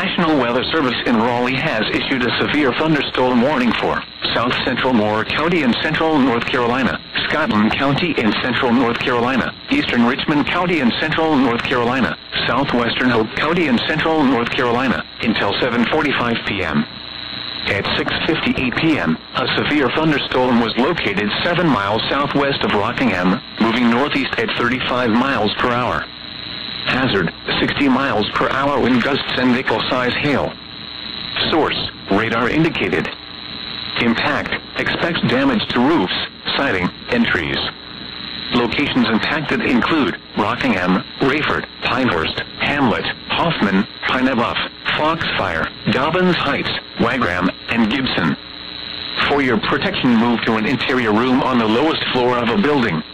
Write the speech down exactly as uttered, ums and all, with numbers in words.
National Weather Service in Raleigh has issued a severe thunderstorm warning for South Central Moore County in central North Carolina, Scotland County in central North Carolina, Eastern Richmond County in central North Carolina, Southwestern Hope County in central North Carolina, until seven forty-five p m At six fifty-eight p m, a severe thunderstorm was located seven miles southwest of Rockingham, moving northeast at thirty-five miles per hour. Hazard, sixty miles per hour wind gusts and nickel-size hail. Source, radar indicated. Impact, expects damage to roofs, siding, and trees. Locations impacted include Rockingham, Rayford, Pinehurst, Hamlet, Hoffman, Pine Bluff, Foxfire, Dobbins Heights, Wagram, and Gibson. For your protection, move to an interior room on the lowest floor of a building.